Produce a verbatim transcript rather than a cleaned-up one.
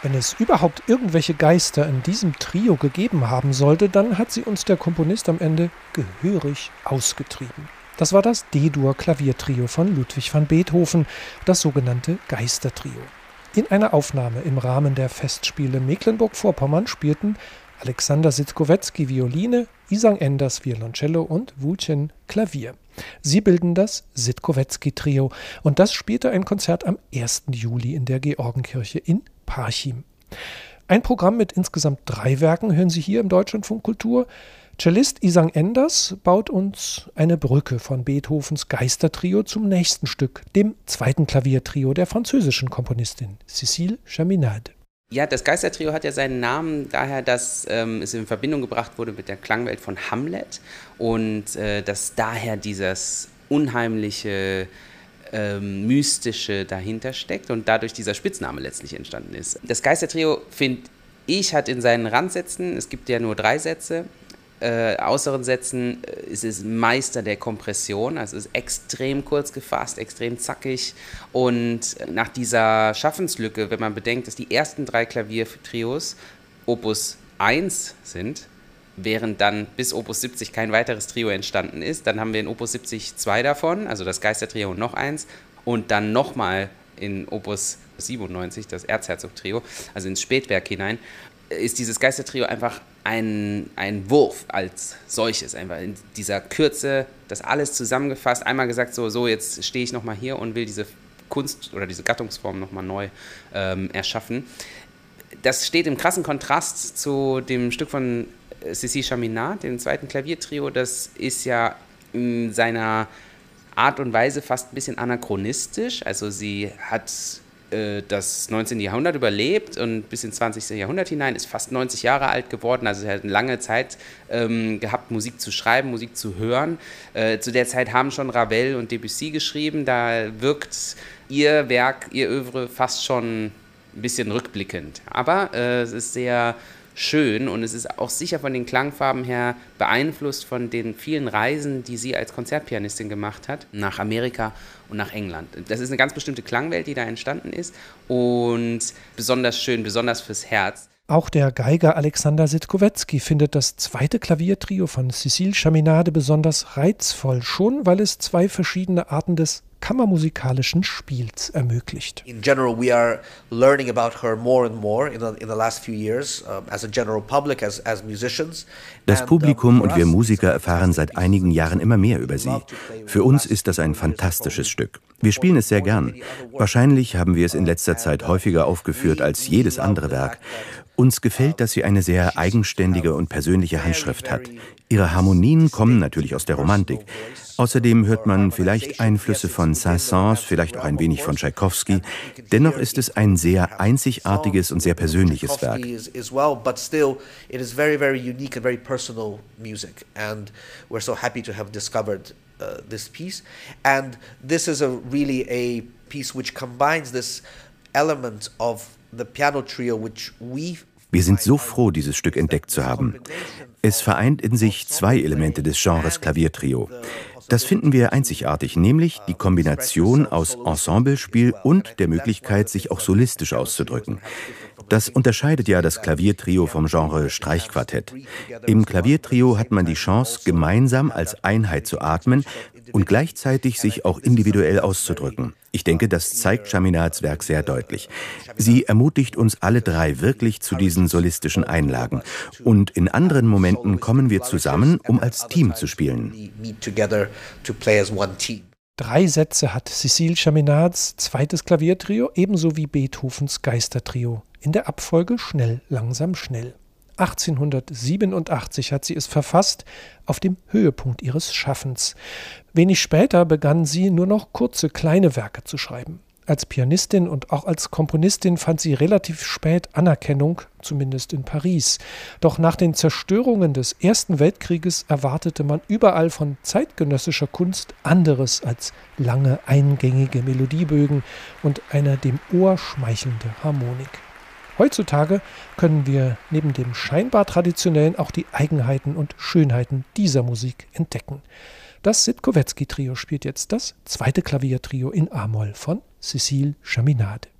Wenn es überhaupt irgendwelche Geister in diesem Trio gegeben haben sollte, dann hat sie uns der Komponist am Ende gehörig ausgetrieben. Das war das D-Dur-Klaviertrio von Ludwig van Beethoven, das sogenannte Geistertrio. In einer Aufnahme im Rahmen der Festspiele Mecklenburg-Vorpommern spielten Alexander Sitkowetzki Violine, Isang Enders Violoncello und Wu Chen Klavier. Sie bilden das Sitkowetzki-Trio und das spielte ein Konzert am ersten Juli in der Georgenkirche in Parchim. Ein Programm mit insgesamt drei Werken hören Sie hier im Deutschlandfunk Kultur. Cellist Isang Enders baut uns eine Brücke von Beethovens Geistertrio zum nächsten Stück, dem zweiten Klaviertrio der französischen Komponistin Cécile Chaminade. Ja, das Geistertrio hat ja seinen Namen daher, dass ähm, es in Verbindung gebracht wurde mit der Klangwelt von Hamlet und äh, dass daher dieses unheimliche, ähm, mystische dahinter steckt und dadurch dieser Spitzname letztlich entstanden ist. Das Geistertrio, finde ich, hat in seinen Randsätzen, es gibt ja nur drei Sätze, Äh, äußeren Sätzen äh, ist es Meister der Kompression, also es ist extrem kurz gefasst, extrem zackig und nach dieser Schaffenslücke, wenn man bedenkt, dass die ersten drei Klaviertrios Opus eins sind, während dann bis Opus siebzig kein weiteres Trio entstanden ist, dann haben wir in Opus siebzig zwei davon, also das Geistertrio und noch eins und dann nochmal in Opus siebenundneunzig das Erzherzog-Trio, also ins Spätwerk hinein, ist dieses Geistertrio einfach ein, ein Wurf als solches, einfach in dieser Kürze, das alles zusammengefasst, einmal gesagt, so, so jetzt stehe ich nochmal hier und will diese Kunst oder diese Gattungsform nochmal neu ähm, erschaffen. Das steht im krassen Kontrast zu dem Stück von Cécile Chaminade, dem zweiten Klaviertrio, das ist ja in seiner Art und Weise fast ein bisschen anachronistisch, also sie hat das neunzehnten Jahrhundert überlebt und bis ins zwanzigste Jahrhundert hinein, ist fast neunzig Jahre alt geworden, also sie hat eine lange Zeit ähm, gehabt, Musik zu schreiben, Musik zu hören. Äh, zu der Zeit haben schon Ravel und Debussy geschrieben, da wirkt ihr Werk, ihr Œuvre fast schon ein bisschen rückblickend. Aber äh, es ist sehr schön und es ist auch sicher von den Klangfarben her beeinflusst von den vielen Reisen, die sie als Konzertpianistin gemacht hat, nach Amerika und nach England. Das ist eine ganz bestimmte Klangwelt, die da entstanden ist und besonders schön, besonders fürs Herz. Auch der Geiger Alexander Sitkowetzki findet das zweite Klaviertrio von Cécile Chaminade besonders reizvoll, schon weil es zwei verschiedene Arten des kammermusikalischen Spiels ermöglicht. In general, we are learning about her more and more in the, in the last few years, um, as a general public, as, as musicians. Das Publikum und wir Musiker erfahren seit einigen Jahren immer mehr über sie. Für uns ist das ein fantastisches Stück. Wir spielen es sehr gern. Wahrscheinlich haben wir es in letzter Zeit häufiger aufgeführt als jedes andere Werk. Uns gefällt, dass sie eine sehr eigenständige und persönliche Handschrift hat. Ihre Harmonien kommen natürlich aus der Romantik. Außerdem hört man vielleicht Einflüsse von Saint-Saëns, vielleicht auch ein wenig von Tschaikowski. Dennoch ist es ein sehr einzigartiges und sehr persönliches Werk. Uh, this piece, and this is a really a piece which combines this element of the piano trio, which we Wir sind so froh, dieses Stück entdeckt zu haben. Es vereint in sich zwei Elemente des Genres Klaviertrio. Das finden wir einzigartig, nämlich die Kombination aus Ensemblespiel und der Möglichkeit, sich auch solistisch auszudrücken. Das unterscheidet ja das Klaviertrio vom Genre Streichquartett. Im Klaviertrio hat man die Chance, gemeinsam als Einheit zu atmen und gleichzeitig sich auch individuell auszudrücken. Ich denke, das zeigt Chaminades Werk sehr deutlich. Sie ermutigt uns alle drei wirklich zu diesen solistischen Einlagen. Und in anderen Momenten kommen wir zusammen, um als Team zu spielen. Drei Sätze hat Cécile Chaminades zweites Klaviertrio, ebenso wie Beethovens Geistertrio. In der Abfolge schnell, langsam, schnell. achtzehnhundertsiebenundachtzig hat sie es verfasst, auf dem Höhepunkt ihres Schaffens. Wenig später begann sie nur noch kurze, kleine Werke zu schreiben. Als Pianistin und auch als Komponistin fand sie relativ spät Anerkennung, zumindest in Paris. Doch nach den Zerstörungen des Ersten Weltkrieges erwartete man überall von zeitgenössischer Kunst anderes als lange, eingängige Melodiebögen und eine dem Ohr schmeichelnde Harmonik. Heutzutage können wir neben dem scheinbar Traditionellen auch die Eigenheiten und Schönheiten dieser Musik entdecken. Das Sitkowetzki-Trio spielt jetzt das zweite Klaviertrio in A-Moll von Cécile Chaminade.